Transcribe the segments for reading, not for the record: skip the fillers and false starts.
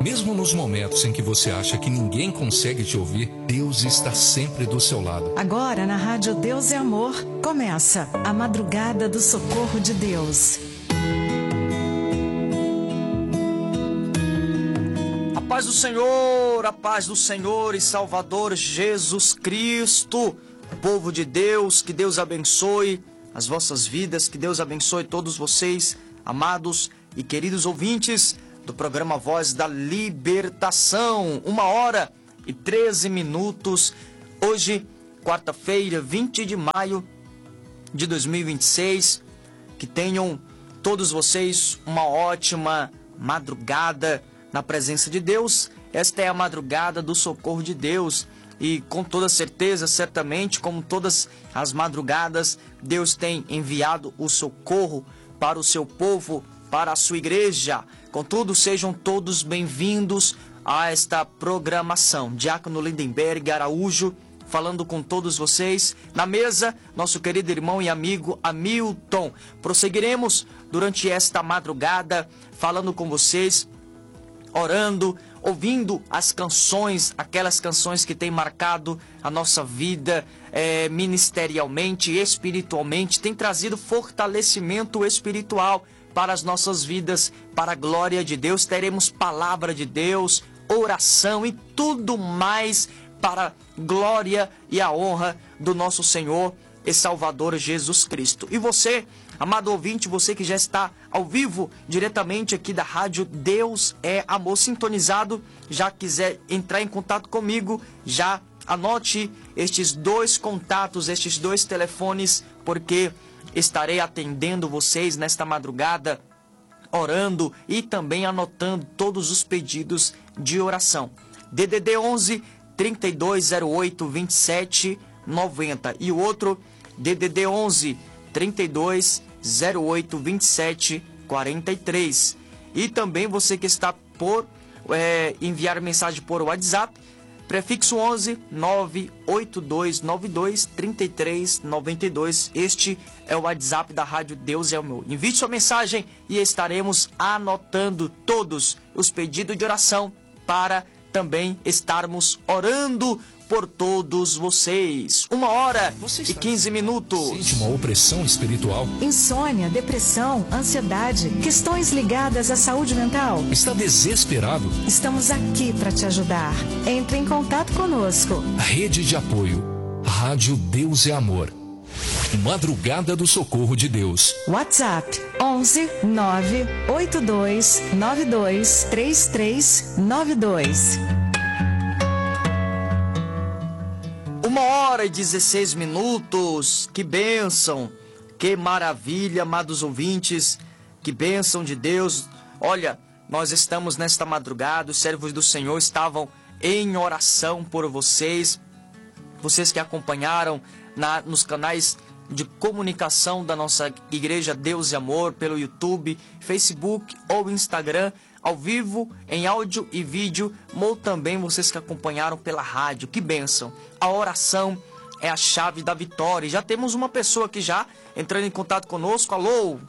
Mesmo nos momentos em que você acha que ninguém consegue te ouvir, Deus está sempre do seu lado. Agora na Rádio Deus é Amor, começa a Madrugada do Socorro de Deus. A paz do Senhor e Salvador Jesus Cristo, povo de Deus, que Deus abençoe as vossas vidas, que Deus abençoe todos vocês, amados e queridos ouvintes do programa Voz da Libertação. 1h13, hoje, quarta-feira, 20 de maio de 2026. Que tenham todos vocês uma ótima madrugada na presença de Deus. Esta é a madrugada do socorro de Deus e com toda certeza, certamente, como todas as madrugadas, Deus tem enviado o socorro para o seu povo, para a sua igreja. Contudo, sejam todos bem-vindos a esta programação. Diácono Lindenberg Araújo falando com todos vocês. Na mesa, nosso querido irmão e amigo Hamilton. Prosseguiremos durante esta madrugada falando com vocês, orando, ouvindo as canções, aquelas canções que têm marcado a nossa vida ministerialmente, espiritualmente, tem trazido fortalecimento espiritual para as nossas vidas, para a glória de Deus. Teremos palavra de Deus, oração e tudo mais para a glória e a honra do nosso Senhor e Salvador Jesus Cristo. E você, amado ouvinte, você que já está ao vivo, diretamente aqui da rádio Deus é Amor, sintonizado, já quiser entrar em contato comigo, já anote estes dois contatos, estes dois telefones, porque estarei atendendo vocês nesta madrugada, orando e também anotando todos os pedidos de oração. DDD 11 3208 2790 e o outro DDD 11 3208 2743. E também você que está por enviar mensagem por WhatsApp, prefixo 11 98292 3392. Este é o WhatsApp da Rádio Deus é Amor. Envie sua mensagem e estaremos anotando todos os pedidos de oração para também estarmos orando por todos vocês. 1h15. Sente uma opressão espiritual? Insônia, depressão, ansiedade, questões ligadas à saúde mental? Está desesperado? Estamos aqui para te ajudar. Entre em contato conosco. Rede de apoio. Rádio Deus é Amor. Madrugada do Socorro de Deus. WhatsApp 11 982 92 3392. 1h16. Que bênção, que maravilha, amados ouvintes, que bênção de Deus. Olha, nós estamos nesta madrugada, os servos do Senhor estavam em oração por vocês, vocês que acompanharam nos canais de comunicação da nossa Igreja Deus e Amor, pelo YouTube, Facebook ou Instagram, ao vivo, em áudio e vídeo, ou também vocês que acompanharam pela rádio. Que bênção! A oração é a chave da vitória. E já temos uma pessoa aqui já entrando em contato conosco. Alô?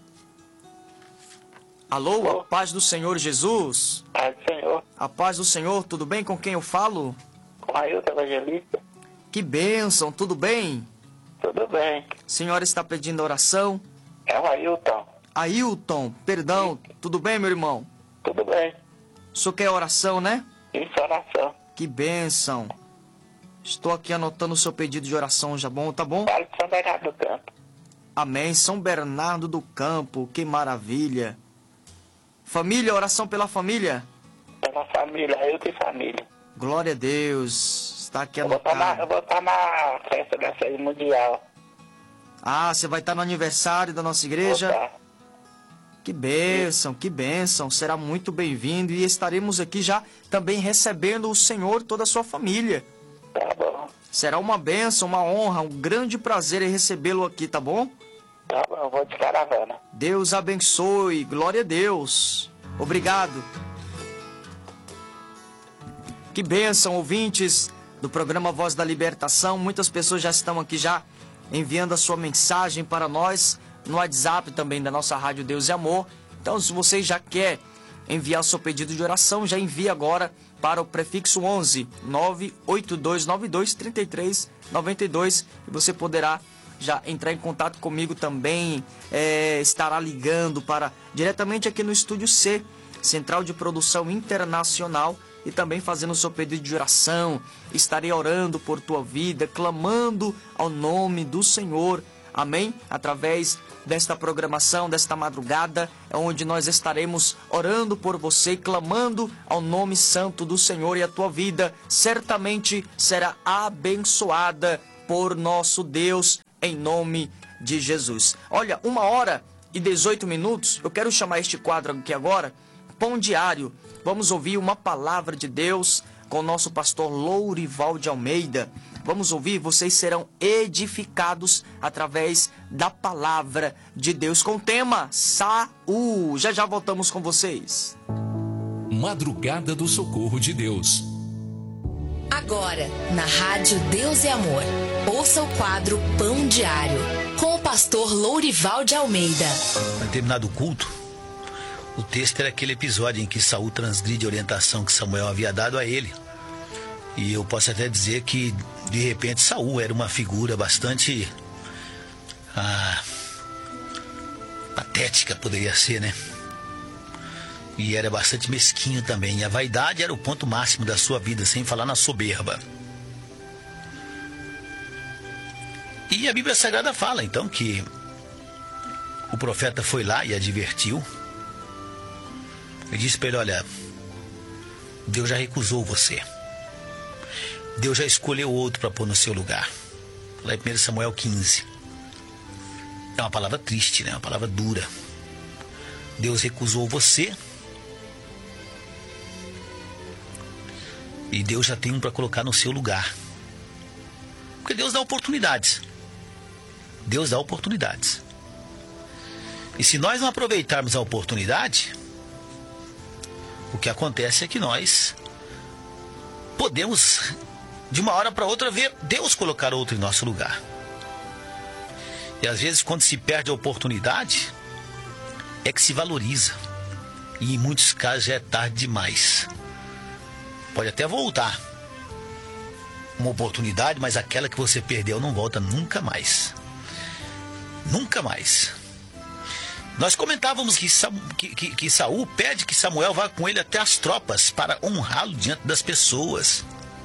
Alô? A paz do Senhor Jesus. Paz do Senhor. A paz do Senhor, tudo bem? Com quem eu falo? Com Ailton Evangelista. Que bênção, tudo bem? Tudo bem. A senhora está pedindo oração? É o Ailton. Ailton, perdão, tudo bem, meu irmão? Tudo bem. O senhor quer oração, né? Isso, oração. Que bênção. Estou aqui anotando o seu pedido de oração, já bom, tá bom? Fala de São Bernardo do Campo. Amém. São Bernardo do Campo, que maravilha. Família, oração pela família. Pela família, Ailton e família. Glória a Deus. Está aqui Eu vou anotado. estar na festa da Sede Mundial. Ah, você vai estar no aniversário da nossa igreja? Vou estar. Que bênção. Será muito bem-vindo e estaremos aqui já também recebendo o Senhor e toda a sua família. Tá bom. Será uma bênção, uma honra, um grande prazer em recebê-lo aqui, tá bom? Tá bom, eu vou de caravana. Deus abençoe, glória a Deus. Obrigado. Que bênção, ouvintes do programa Voz da Libertação. Muitas pessoas já estão aqui já enviando a sua mensagem para nós no WhatsApp também da nossa Rádio Deus e Amor. Então, se você já quer enviar seu pedido de oração, já envia agora para o prefixo 11 98292 3392 e você poderá já entrar em contato comigo também, estará ligando para diretamente aqui no Estúdio C, Central de Produção Internacional, e também fazendo o seu pedido de oração. Estarei orando por tua vida, clamando ao nome do Senhor. Amém? Através desta programação, desta madrugada, é onde nós estaremos orando por você, clamando ao nome santo do Senhor, e a tua vida certamente será abençoada por nosso Deus, em nome de Jesus. Olha, 1h18, eu quero chamar este quadro aqui agora, Pão Diário. Vamos ouvir uma palavra de Deus com o nosso pastor Lourival de Almeida. Vamos ouvir, vocês serão edificados através da palavra de Deus com o tema Saul. Já voltamos com vocês. Madrugada do Socorro de Deus. Agora, na Rádio Deus é Amor, ouça o quadro Pão Diário, com o pastor Lourival de Almeida. No terminado o culto, o texto era aquele episódio em que Saul transgride a orientação que Samuel havia dado a ele. E eu posso até dizer que, de repente, Saul era uma figura bastante patética, poderia ser, né? E era bastante mesquinho também. E a vaidade era o ponto máximo da sua vida, sem falar na soberba. E a Bíblia Sagrada fala, então, que o profeta foi lá e advertiu. Ele disse para ele, olha, Deus já recusou você. Deus já escolheu outro para pôr no seu lugar. Lá em 1 Samuel 15. É uma palavra triste, né? Uma palavra dura. Deus recusou você. E Deus já tem um para colocar no seu lugar. Porque Deus dá oportunidades. Deus dá oportunidades. E se nós não aproveitarmos a oportunidade, o que acontece é que nós podemos, de uma hora para outra, ver Deus colocar outro em nosso lugar. E às vezes, quando se perde a oportunidade, é que se valoriza. E em muitos casos já é tarde demais. Pode até voltar uma oportunidade, mas aquela que você perdeu não volta nunca mais. Nunca mais. Nós comentávamos que Saul pede que Samuel vá com ele até as tropas para honrá-lo diante das pessoas.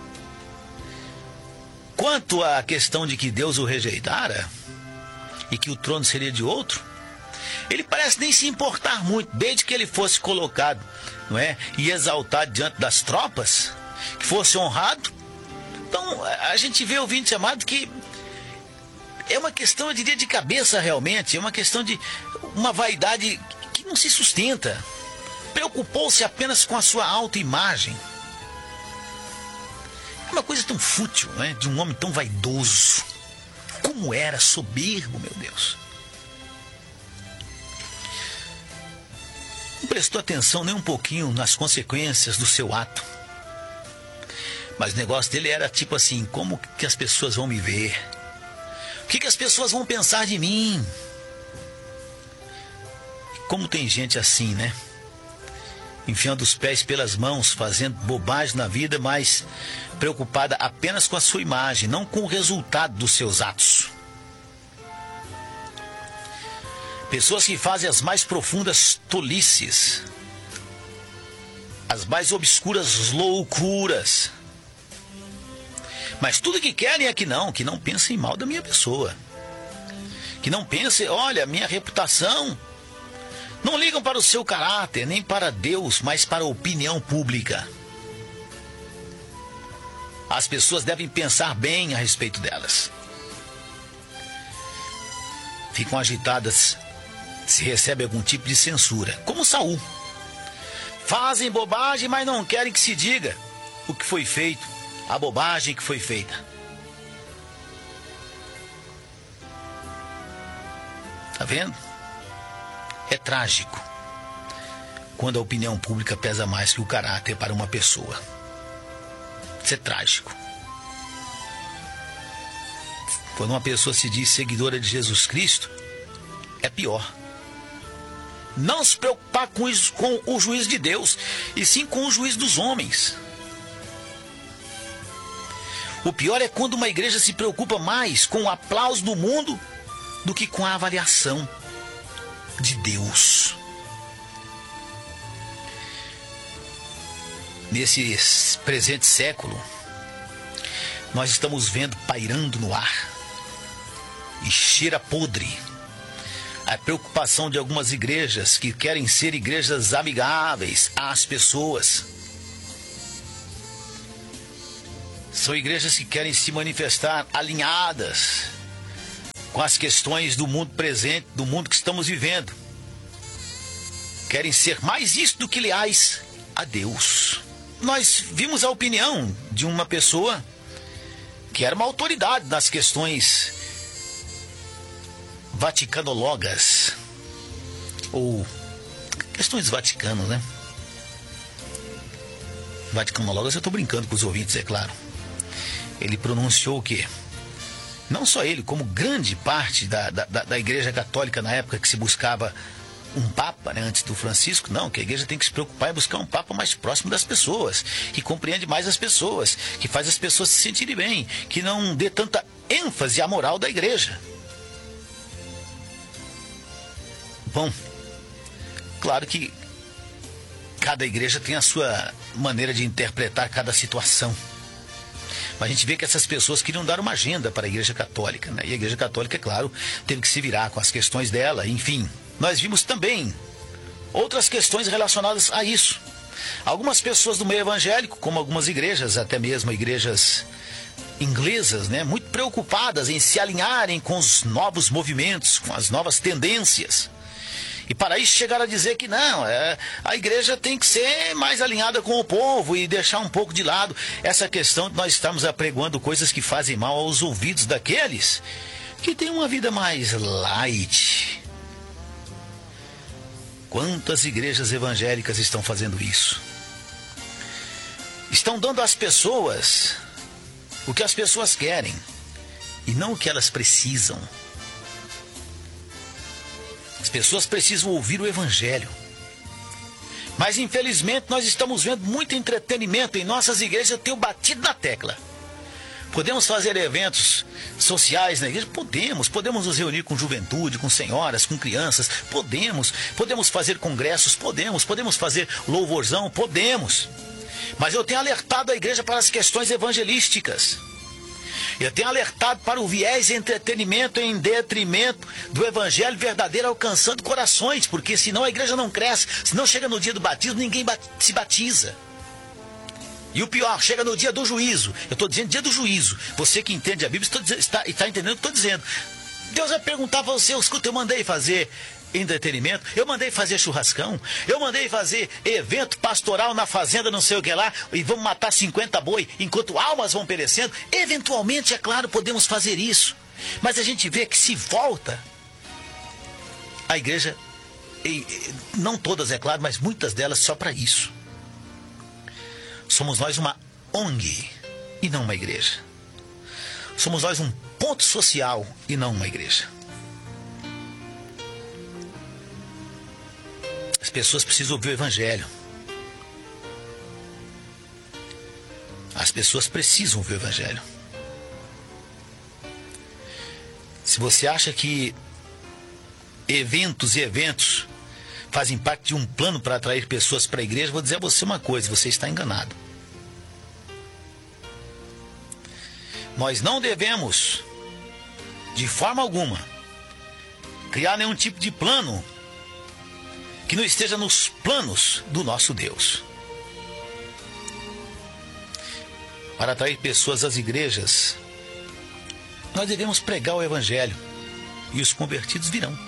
Quanto à questão de que Deus o rejeitara e que o trono seria de outro, ele parece nem se importar muito, desde que ele fosse colocado, não é, e exaltado diante das tropas, que fosse honrado. Então a gente vê, ouvinte amado, que é uma questão, eu diria, de cabeça realmente, é uma questão de uma vaidade que não se sustenta. Preocupou-se apenas com a sua autoimagem. É uma coisa tão fútil, né? De um homem tão vaidoso. Como era soberbo, meu Deus. Não prestou atenção nem um pouquinho nas consequências do seu ato. Mas o negócio dele era tipo assim, como que as pessoas vão me ver? O que as pessoas vão pensar de mim? Como tem gente assim, né? Enfiando os pés pelas mãos, fazendo bobagem na vida, mas preocupada apenas com a sua imagem, não com o resultado dos seus atos. Pessoas que fazem as mais profundas tolices, as mais obscuras loucuras, mas tudo que querem é que não pensem mal da minha pessoa, que não pensem, olha, minha reputação. Não ligam para o seu caráter, nem para Deus, mas para a opinião pública. As pessoas devem pensar bem a respeito delas. Ficam agitadas se recebe algum tipo de censura, como Saul. Fazem bobagem, mas não querem que se diga o que foi feito, a bobagem que foi feita. Tá vendo? É trágico quando a opinião pública pesa mais que o caráter para uma pessoa. Isso é trágico. Quando uma pessoa se diz seguidora de Jesus Cristo, é pior. não se preocupar com o juízo de Deus, e sim com o juízo dos homens. O pior é quando uma igreja se preocupa mais com o aplauso do mundo do que com a avaliação de Deus. Nesse presente século, nós estamos vendo pairando no ar e cheira podre a preocupação de algumas igrejas que querem ser igrejas amigáveis às pessoas. São igrejas que querem se manifestar alinhadas com as questões do mundo presente, do mundo que estamos vivendo. Querem ser mais isso do que leais a Deus. Nós vimos a opinião de uma pessoa que era uma autoridade nas questões vaticanologas, ou questões vaticanas, né? Vaticanologas, eu estou brincando com os ouvintes, é claro. Ele pronunciou o quê? Não só ele, como grande parte da Igreja Católica na época que se buscava um Papa, né, antes do Francisco, não, que a igreja tem que se preocupar em buscar um Papa mais próximo das pessoas, que compreende mais as pessoas, que faz as pessoas se sentirem bem, que não dê tanta ênfase à moral da igreja. Bom, claro que cada igreja tem a sua maneira de interpretar cada situação. Mas a gente vê que essas pessoas queriam dar uma agenda para a Igreja Católica, né? E a Igreja Católica, é claro, teve que se virar com as questões dela, enfim. Nós vimos também outras questões relacionadas a isso. Algumas pessoas do meio evangélico, como algumas igrejas, até mesmo igrejas inglesas, né, muito preocupadas em se alinharem com os novos movimentos, com as novas tendências. E para isso chegaram a dizer que não, a igreja tem que ser mais alinhada com o povo e deixar um pouco de lado essa questão de nós estarmos apregoando coisas que fazem mal aos ouvidos daqueles que têm uma vida mais light. Quantas igrejas evangélicas estão fazendo isso? Estão dando às pessoas o que as pessoas querem e não o que elas precisam. As pessoas precisam ouvir o Evangelho. Mas infelizmente nós estamos vendo muito entretenimento em nossas igrejas. Eu tenho batido na tecla. Podemos fazer eventos sociais na igreja? Podemos nos reunir com juventude, com senhoras, com crianças, podemos fazer congressos, podemos fazer louvorzão, podemos. Mas eu tenho alertado a igreja para as questões evangelísticas. Eu tenho alertado para o viés de entretenimento em detrimento do evangelho verdadeiro alcançando corações, porque senão a igreja não cresce, senão chega no dia do batismo, ninguém se batiza. E o pior, chega no dia do juízo. Eu estou dizendo dia do juízo. Você que entende a Bíblia está entendendo o que estou dizendo. Deus vai perguntar para você, escuta, eu mandei fazer entretenimento, eu mandei fazer churrascão, eu mandei fazer evento pastoral na fazenda, não sei o que lá, e vamos matar 50 boi enquanto almas vão perecendo. Eventualmente, é claro, podemos fazer isso. Mas a gente vê que se volta a igreja, não todas, é claro, mas muitas delas só para isso. Somos nós uma ONG e não uma igreja. Somos nós um ponto social e não uma igreja. As pessoas precisam ouvir o Evangelho. As pessoas precisam ouvir o Evangelho. Se você acha que eventos e eventos fazem parte de um plano para atrair pessoas para a igreja, vou dizer a você uma coisa, você está enganado. Nós não devemos, de forma alguma, criar nenhum tipo de plano que não esteja nos planos do nosso Deus. Para atrair pessoas às igrejas, nós devemos pregar o Evangelho e os convertidos virão.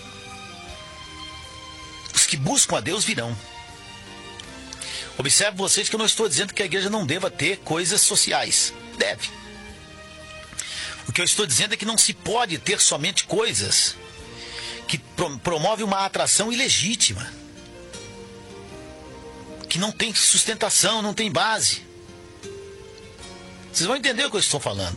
Os que buscam a Deus virão. Observe vocês que eu não estou dizendo que a igreja não deva ter coisas sociais. Deve. O que eu estou dizendo é que não se pode ter somente coisas que promovem uma atração ilegítima, que não tem sustentação, não tem base. Vocês vão entender o que eu estou falando.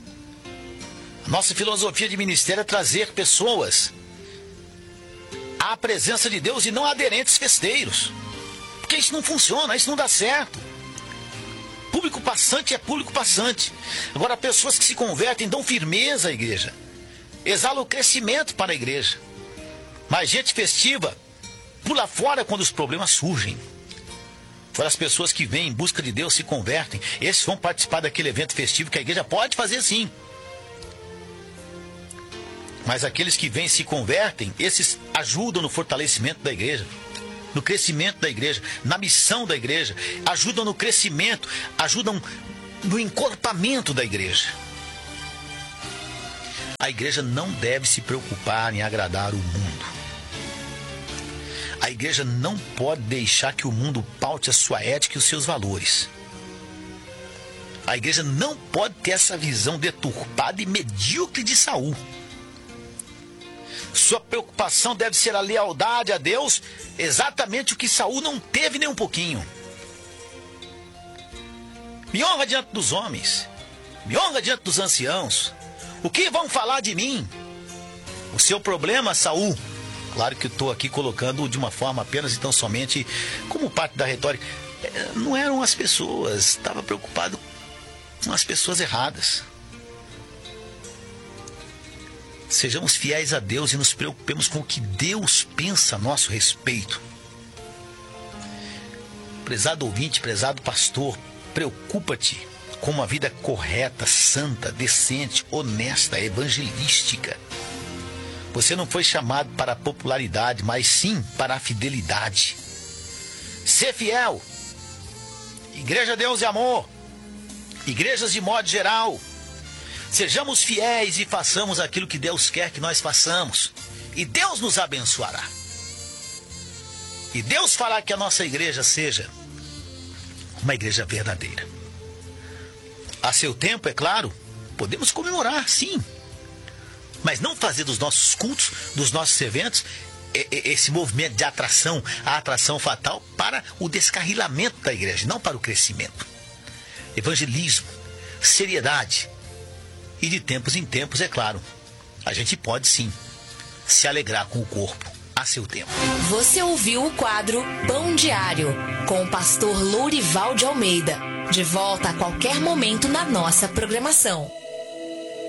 A nossa filosofia de ministério é trazer pessoas à presença de Deus e não aderentes festeiros. Porque isso não funciona, isso não dá certo. Público passante é público passante. Agora, pessoas que se convertem dão firmeza à igreja, exalam o crescimento para a igreja. Mas gente festiva pula fora quando os problemas surgem. Fora as pessoas que vêm em busca de Deus, se convertem, esses vão participar daquele evento festivo que a igreja pode fazer sim. Mas aqueles que vêm e se convertem, esses ajudam no fortalecimento da igreja, no crescimento da igreja, na missão da igreja, ajudam no crescimento, ajudam no encorpamento da igreja. A igreja não deve se preocupar em agradar o mundo. A igreja não pode deixar que o mundo paute a sua ética e os seus valores. A igreja não pode ter essa visão deturpada e medíocre de Saul. Sua preocupação deve ser a lealdade a Deus, exatamente o que Saul não teve nem um pouquinho. Me honra diante dos homens, me honra diante dos anciãos. O que vão falar de mim? O seu problema, Saul, claro que eu estou aqui colocando de uma forma apenas e tão somente como parte da retórica, não eram as pessoas, estava preocupado com as pessoas erradas. Sejamos fiéis a Deus e nos preocupemos com o que Deus pensa a nosso respeito. Prezado ouvinte, prezado pastor, preocupa-te com uma vida correta, santa, decente, honesta, evangelística. Você não foi chamado para a popularidade, mas sim para a fidelidade. Ser fiel. Igreja Deus e Amor. Igrejas de modo geral. Sejamos fiéis e façamos aquilo que Deus quer que nós façamos. E Deus nos abençoará. E Deus fará que a nossa igreja seja uma igreja verdadeira. A seu tempo, é claro, podemos comemorar, sim. Mas não fazer dos nossos cultos, dos nossos eventos, esse movimento de atração, a atração fatal para o descarrilamento da igreja, não para o crescimento. Evangelismo, seriedade. E de tempos em tempos, é claro, a gente pode sim se alegrar com o corpo a seu tempo. Você ouviu o quadro Pão Diário, com o pastor Lourival de Almeida. De volta a qualquer momento na nossa programação.